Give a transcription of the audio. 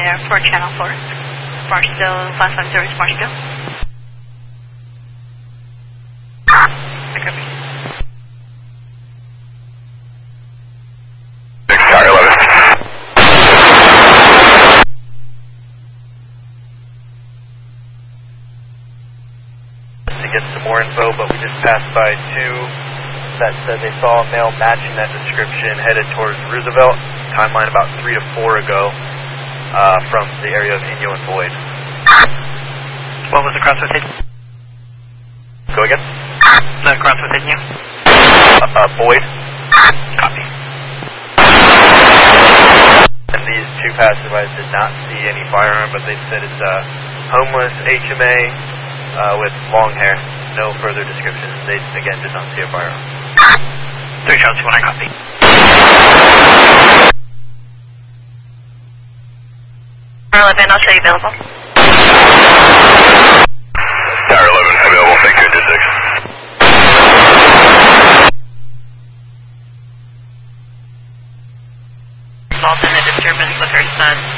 there for channel 4. Barstow, 550 is Barstow. I copy. Tower 11. To get some more info, but we just passed by 2 that said they saw a male matching that description headed towards Roosevelt. Timeline about 3 to 4 ago from the area of Inyo and Boyd. What was the cross with Inyo? Go again? The cross with Inyo? Boyd. Copy. And these 2 passerbys did not see any firearm, but they said it's a homeless HMA with long hair. No further description. They, again, did not see a firearm. 3 shots, 1 I copy. Tower 11, I'll show you available. Tower 11, available. Thank you, 6. Involved in the disturbance with her son.